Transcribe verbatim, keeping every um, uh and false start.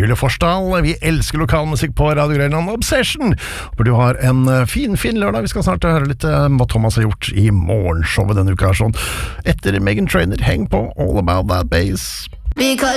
Julie Forsdal. Vi elsker lokalmusikk på Radio Grønland Obsession. Håper du har en fin, fin lørdag. Vi skal snart høre litt hva Thomas har gjort i morgenshowet denne uka. Sånn. Etter Meghan Trainor, heng på All About That Bass.